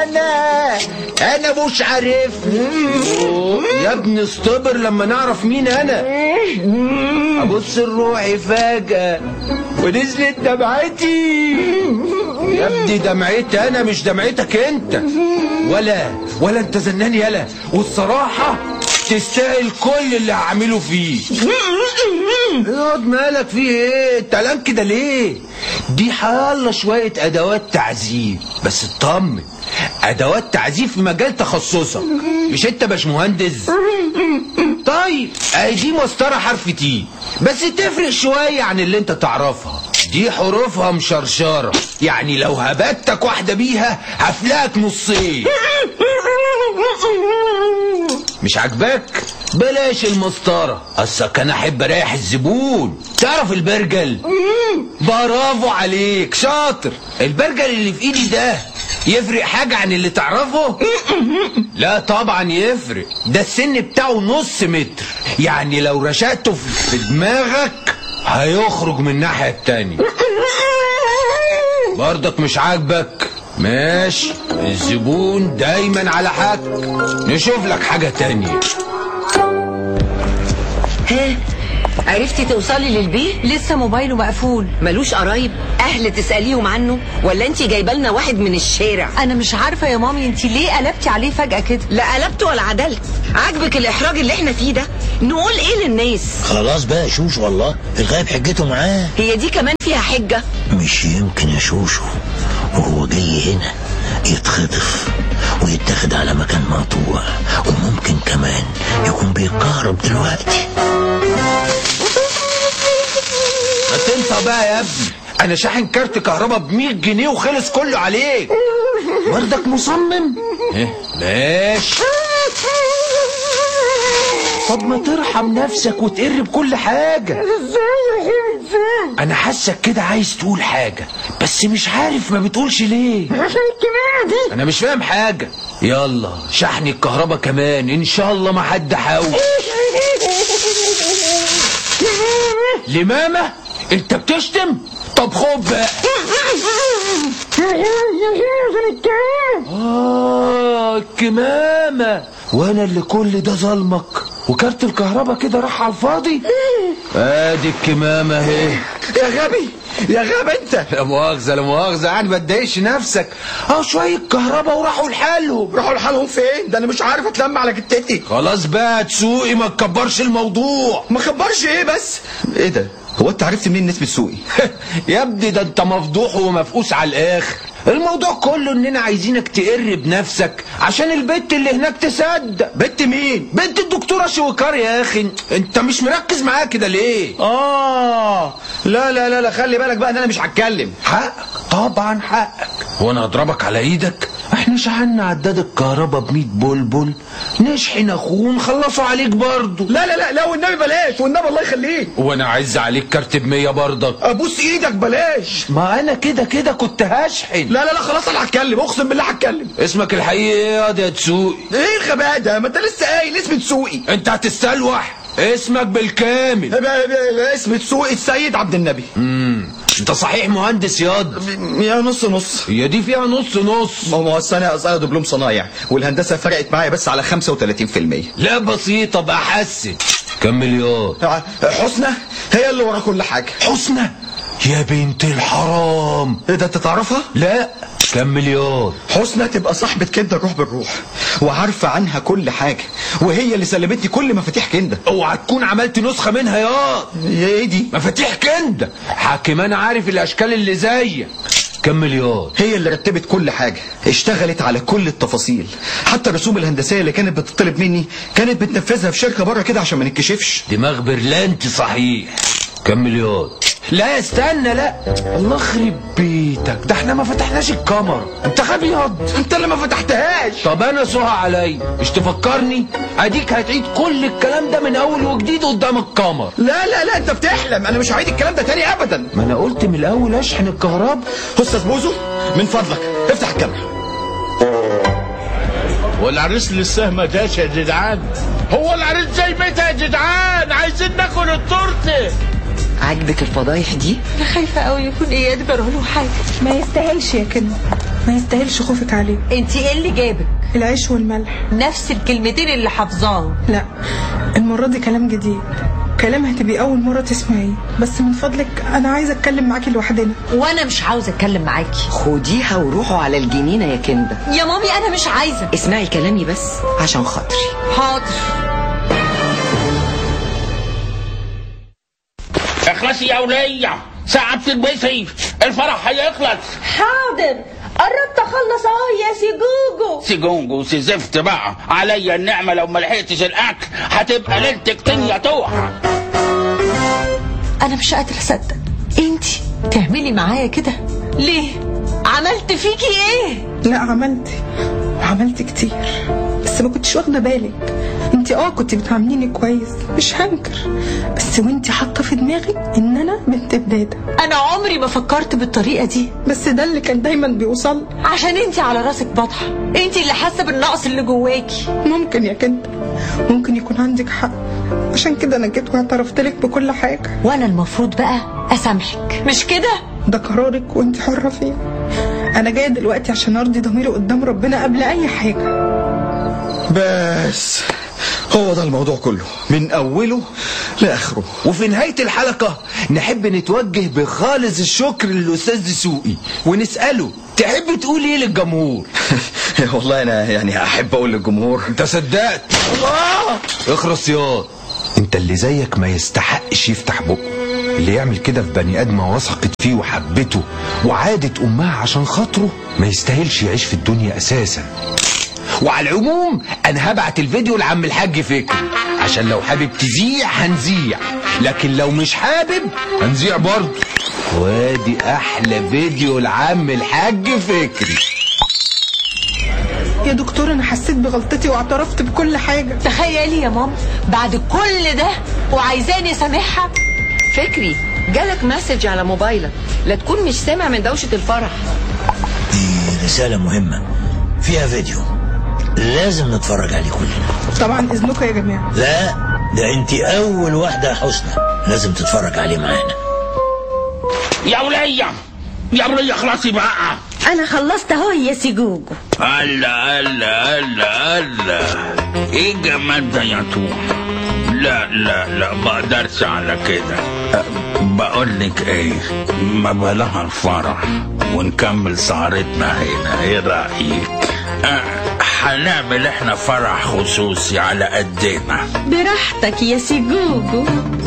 انا مش عارفني يا ابني. اصطبر لما نعرف مين انا. ابص لروحي فجأة ونزلت دمعتي. يا ابني دمعتي انا مش دمعتك انت. ولا انت زنان يالا. والصراحة تستاهل كل اللي هعمله فيه. اقعد مالك فيه ايه؟ انت قلقان كده ليه؟ دي حالة شوية ادوات تعذيب بس اطمن. ادوات تعذيب في مجال تخصصك. مش انت باشمهندس؟ طيب اهي دي مسطرة حرف تي بس تفرق شوية عن اللي انت تعرفها. دي حروفها مشرشرة يعني لو هبتك واحدة بيها هفلقك نصين. مش عاجباك؟ بلاش المسطرة. اصلك انا احب اريح الزبون. تعرف البرجل؟ برافو عليك شاطر. البرجل اللي في ايدي ده يفرق حاجة عن اللي تعرفه؟ لا طبعا يفرق. ده السن بتاعه نص متر يعني لو رشقته في دماغك هيخرج من الناحية التانية. برضك مش عاجبك؟ ماشي، الزبون دايما على حق. نشوف لك حاجة تانية. عرفتي توصلي للبيه؟ لسه موبايله مقفول. ملوش قرايب اهل تساليهم عنه ولا انتي جايبه لنا واحد من الشارع؟ انا مش عارفه يا مامي انتي ليه قلبتي عليه فجاه كده؟ لا قلبت ولا عدلت. عاجبك الاحراج اللي احنا فيه ده؟ نقول ايه للناس؟ خلاص بقى يا شوشو والله الغايب حجته معاه. هي دي كمان فيها حجه؟ مش يمكن يا شوشو وهو جاي هنا يتخطف ويتاخد على مكان مقطوع وممكن كمان يكون بيتكهرب دلوقتي. ما تنسى بقى يا ابني. انا شاحن كارت كهرباء ب100 جنيه وخلص كله عليك. برضك مصمم؟ ماشي. طب ما ترحم نفسك وتقر بكل حاجة. انا حاسك كده عايز تقول حاجة بس مش عارف ما بتقولش ليه. انا مش فاهم حاجة. يلا شحن الكهرباء كمان ان شاء الله ما حد حاول. لمامة انت بتشتم؟ طب خد بقى. الكمامة. وانا اللي كل ده ظلمك وكارت الكهرباء كده راح على الفاضي. ادي الكمامة اهي. يا غبي يا غبي انت. لا مؤاخذة لا مؤاخذة يعني ما تضايقش نفسك. شوية كهرباء وراحوا لحالهم. راحوا لحالهم فين؟ ده انا مش عارف اتلم على جتتي. خلاص بقى تسوقي ما تكبرش الموضوع. ما كبرش ايه بس؟ ايه ده؟ هو انت عرفت منين نسبة سوقي؟ يا ابني ده انت مفضوح ومفقوس على الاخر. الموضوع كله اننا عايزينك تقر بنفسك عشان البت اللي هناك تصدق. بنت مين؟ بنت الدكتورة شويكار يا اخي. انت مش مركز معايا كده ليه؟ لا لا لا لا خلي بالك بقى ان انا مش هتكلم. حقك طبعا حقك. هو انا هضربك على ايدك؟ احنا شحنا عداد الكهرباء ب100 بلبل نشحن اخوه نخلصوا عليك برضه. لا لا لا لا والنبي بلاش والنبي الله يخليك. وانا عايز عليك كارت ب100 برضك. ابوس ايدك بلاش. ما انا كده كنت هشحن. لا لا لا خلاص انا هتكلم اقسم بالله هتكلم. اسمك الحقيقي ايه يا تسوقي؟ ايه الغباء ده؟ ما انت لسه قايل اسم تسوقي. انت هتستلوح. اسمك بالكامل. اسم تسوقي السيد عبد النبي. انت صحيح مهندس ياض؟ يا نص نص. هي دي فيها نص نص. ما هو انا دبلوم صنايع والهندسه فرقت معايا بس على 35%. لا بسيطه بقى حسن. كمل ياض. حسنى هي اللي ورا كل حاجه. حسنى يا بنت الحرام. ايه ده انت تعرفها؟ لا كمل ياض. حسنى تبقى صاحبة كندا الروح بالروح وعارفة عنها كل حاجة وهي اللي سلمتني كل مفاتيح كندا. اوعى تكون عملت نسخة منها ياض. ايه دي؟ مفاتيح كندا. كمان عارف الاشكال اللي زيك. كمل ياض. هي اللي رتبت كل حاجة اشتغلت على كل التفاصيل حتى الرسوم الهندسية اللي كانت بتطلب مني كانت بتنفذها في شركة بره كده عشان ما نتكشفش. دماغ برلانتي صحيح. كمل ياض. لا استنى لا. الله يخرب بيتك ده احنا ما فتحناش الكاميرا. انت غبي ياض. انت اللي ما فتحتهاش. طب انا سوها عليا مش تفكرني. اديك هتعيد كل الكلام ده من اول وجديد قدام الكاميرا. لا لا لا انت بتحلم. انا مش هعيد الكلام ده تاني ابدا. ما انا قلت من الاول اشحن الكهرباء. استاذ بوزو من فضلك افتح الكاميرا. هو العريس لسه ما جاش يا جدعان؟ هو العريس جاي متى يا جدعان؟ عايزين ناكل التورته. عاجبك الفضايح دي؟ انا خايفه قوي يكون اياد جراله حاجه. ما يستاهلش يا كده. ما يستاهلش خوفك عليه. انت ايه اللي جابك؟ العيش والملح. نفس الكلمتين اللي حافظاهم. لا، المرة دي كلام جديد، كلام هتبقي أول مرة تسمعيه. بس من فضلك أنا عايزة أتكلم معاكي لوحدنا. وانا مش عاوزة أتكلم معاكي. خديها وروحوا على الجنينة يا كندا. يا مامي أنا مش عايزة. اسمعي كلامي بس عشان خاطري. حاضر. اخلصي يا ولية، ساعة بتلبسي، الفرح هيخلص. حاضر، قربت اخلص اهو يا سيجوجو. سيجونجو سيزفت بقى عليا النعمة، لو ما لحقتش الاكل هتبقى ليلتك طينية توحى. انا مش قادرة اصدق انتي تعملي معايا كده ليه؟ عملت فيكي ايه؟ لا عملتي، وعملت كتير، بس ما كنتش واخدة بالك. انتي كنتي بتعامليني كويس، مش هنكر، بس وانتي حاطة في دماغي ان انا بنت بدادة. انا عمري ما فكرت بالطريقة دي، بس ده اللي كان دايما بيوصل. عشان انتي على راسك بطحة، انتي اللي حاسة بالنقص اللي جواكي. ممكن يا كندا، ممكن يكون عندك حق، عشان كده انا جيت واعترفت لك بكل حاجة. وانا المفروض بقى اسامحك، مش كده؟ ده قرارك وانتي حرة فيه. انا جاية دلوقتي عشان ارضي ضميري قدام ربنا قبل اي حاجة. بس هو ده الموضوع كله من أوله لآخره. وفي نهاية الحلقة نحب نتوجه بخالص الشكر للأستاذ دسوقي ونسأله تحب تقول ايه للجمهور؟ والله أنا يعني أحب أقول للجمهور. انت صدقت؟ اخرس ياض، انت اللي زيك ما يستحقش يفتح بقه. اللي يعمل كده في بني آدمة وثقت فيه وحبته وعادت أمها عشان خاطره ما يستاهلش يعيش في الدنيا أساسا. وعلى العموم انا هبعت الفيديو لعم الحاج فكري، عشان لو حابب تذيع هنذيع، لكن لو مش حابب هنذيع برضه. وادي احلى فيديو لعم الحاج فكري. يا دكتور انا حسيت بغلطتي واعترفت بكل حاجة. تخيلي يا ماما بعد كل ده وعايزاني اسامحها. فكري جالك مسج على موبايلك، لا تكون مش سامع من دوشة الفرح. دي رسالة مهمة فيها فيديو لازم نتفرج عليه كلنا. طبعا اذنكم يا جماعة. لا ده انت اول واحدة يا حسنى لازم تتفرج عليه معانا. يا ولية يا ولية خلاصي بقى. انا خلصت اهو يا سيجوجو. الله الله الله الله، ايه الجمال ده يا توح؟ لا لا لا ما اقدرش على كده. بقولك ايه، ما بلاها الفرح ونكمل سهرتنا هنا، ايه رأيك؟ هنعمل احنا فرح خصوصي على قدنا. براحتك يا سيجوجو.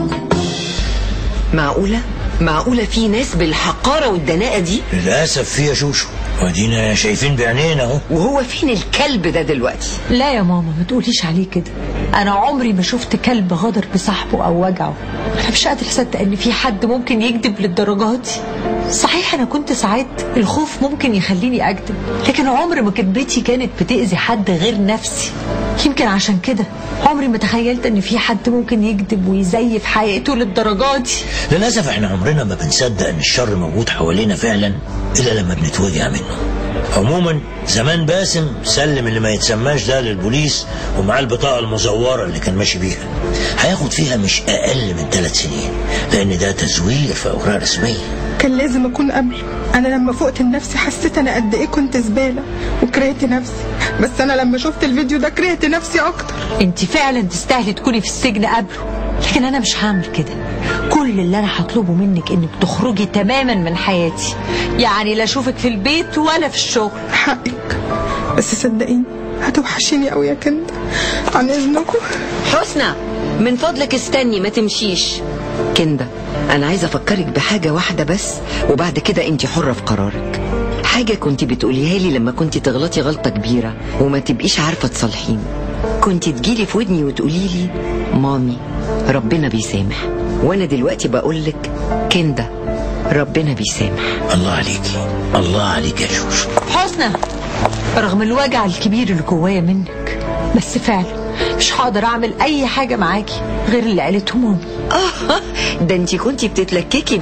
معقولة في ناس بالحقارة والدناءة دي؟ للأسف فيها شوشو، ودينا شايفين بعينينا اهو. وهو فين الكلب ده دلوقتي؟ لا يا ماما ما تقوليش عليه كده، انا عمري ما شفت كلب غدر بصاحبه او وجعه. انا مش قادر اصدق ان في حد ممكن يكذب للدرجات دي. صحيح انا كنت ساعات الخوف ممكن يخليني اكذب، لكن عمر ما كذبتي كانت بتأذي حد غير نفسي. يمكن عشان كده عمري ما تخيلت ان في حد ممكن يكذب ويزيف حقيقته للدرجات دي. للأسف احنا عمرنا ما بنصدق ان الشر موجود حوالينا فعلا الا لما بنتوجع منه. عموما زمان باسم سلم اللي ما يتسماش ده للبوليس ومعاه البطاقة المزورة اللي كان ماشي بيها. هياخد فيها مش اقل من 3 سنين، لان ده تزوير في اوراق رسمية. كان لازم اكون قبله. انا لما فقت لنفسي حسيت انا قد ايه كنت زبالة وكرهت نفسي، بس انا لما شفت الفيديو ده كرهت نفسي اكتر. انت فعلا تستاهلي تكوني في السجن قبله، لكن انا مش هعمل كده. كل اللي انا هطلبه منك انك تخرجي تماما من حياتي، يعني لا اشوفك في البيت ولا في الشغل. حقك، بس صدقيني هتوحشيني قوي يا كندا. عن اذنكم. حسنى من فضلك استني ما تمشيش. كندا انا عايزه افكرك بحاجه واحده بس، وبعد كده انت حره في قرارك. حاجه كنت بتقوليها لي لما كنت تغلطي غلطه كبيره وما تبقيش عارفه تصلحيني. كنت تجيلي في ودني وتقولي لي مامي ربنا بيسامح، وانا دلوقتي بقولك كندا ربنا بيسامح. الله عليكي، الله عليك يا شوشو. حسنى رغم الوجع الكبير اللي جوايا منك، بس فعلا مش هقدر اعمل اي حاجه معاكي غير اللي قالته مامي. ده انتي كنتي بتتلككي بقى.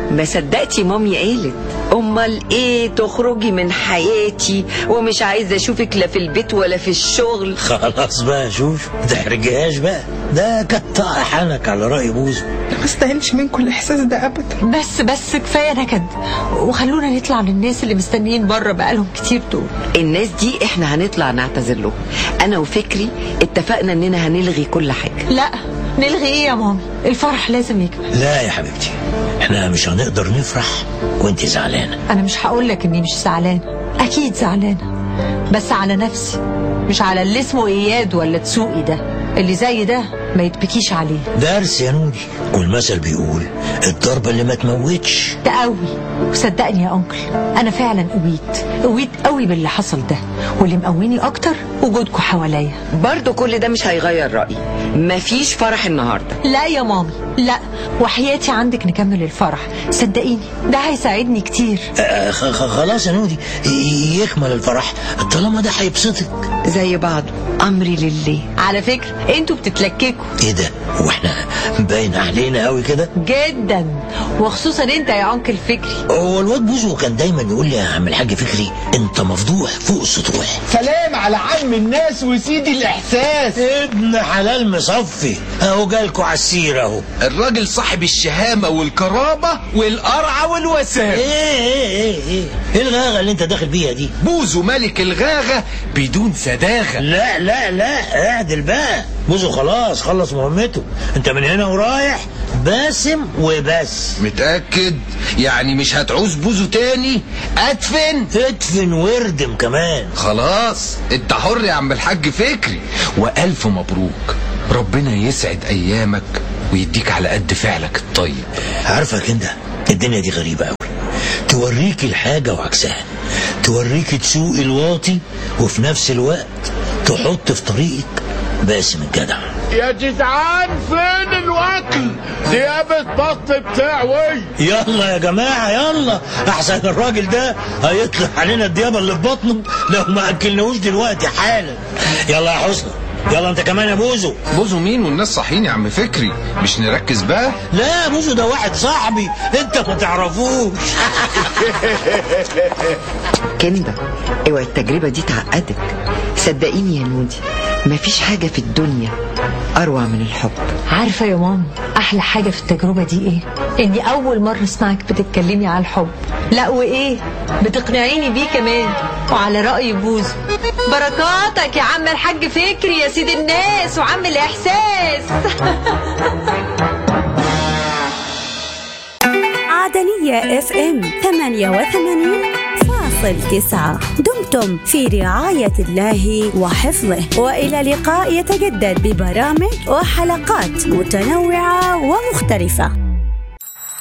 ما صدقتي مامي قالت امال ايه تخرجي من حياتي ومش عايزه اشوفك لا في البيت ولا في الشغل. خلاص بقى شوف تحرجيهاش بقى، ده كتر حنك على رأي بوزو. ما استاهلش منكم الاحساس ده ابدا. بس كفايه نكد، وخلونا نطلع للناس اللي مستنيين بره بقالهم كتير دول. الناس دي احنا هنطلع نعتذر لهم. انا وفكري اتفقنا اننا هنلغي كل حاجه. لا نلغي ايه يا مامي؟ الفرح لازم يكمل. لا يا حبيبتي، احنا مش هنقدر نفرح وانت زعلانه. انا مش هقولك اني مش زعلانه، اكيد زعلانه، بس على نفسي مش على اللي اسمه اياد ولا تسوقي ده. اللي زي ده ما يتبكيش عليه. درس يا نودي، والمثل بيقول الضربه اللي ما تموتش تقوي. وصدقني يا انكل انا فعلا قويت قوي باللي حصل ده، واللي مقويني اكتر وجودكم حواليا. برضو كل ده مش هيغير رأيي، مفيش فرح النهارده. لا يا مامي لا، وحياتي عندك نكمل الفرح، صدقيني ده هيساعدني كتير. خلاص يا نودي يكمل الفرح طالما ده هيبسطك. زي بعض، امري لله. على فكرة انتوا بتتلككوا. ايه ده؟ واحنا باين علينا قوي كده جدا، وخصوصا انت يا انكل فكري. هو الواد بوزو كان دايما يقول لي يا عم الحاج فكري انت مفضوح فوق السطوح. سلام على عم الناس وسيدي الاحساس. ابن حلال مصفي اهو جالكوا على السيره اهو. الراجل صاحب الشهامه والكرامه والقرعه والوسام. ايه الغاغه اللي انت داخل بيها دي؟ بوزو ملك الغاغه بدون سداغه. لا اعدل بقى. بوزو خلاص خلص مهمته، انت من هنا ورايح باسم وبس. متأكد؟ يعني مش هتعوز بوزو تاني؟ ادفن واردم كمان. خلاص انت حر يا عم الحاج فكري، والف مبروك. ربنا يسعد ايامك ويديك على قد فعلك الطيب. عارفك انت الدنيا دي غريبة قوي، توريك الحاجة وعكسها، توريك تسوق الواطي وفي نفس الوقت تحط في طريقك باسم الجدع. يا جدعان فين الوكل؟ ديابة بط بتاعوي. يلا يا جماعة يلا، احسن الراجل ده هيطلع علينا الديابة اللي في بطنه لو ما اكلناهوش دلوقتي حالا. يلا يا حسنى، يلا انت كمان يا بوزو. بوزو مين والناس صاحيين يا عم فكري؟ مش نركز بقى؟ لا بوزو ده واحد صاحبي انت ما تعرفوش. كندا اوعي التجربة دي تعقدك. صدقيني يا نودي مفيش حاجة في الدنيا أروع من الحب. عارفة يا ماما أحلى حاجة في التجربة دي إيه؟ إني أول مرة أسمعك بتتكلمي على الحب. لا وإيه؟ بتقنعيني بيه كمان. وعلى رأي بوزو بركاتك يا عم الحاج فكري يا سيد الناس وعم الإحساس. عدنية FM 88.9. دمتم في رعاية الله وحفظه، وإلى لقاء يتجدد ببرامج وحلقات متنوعة ومختلفة.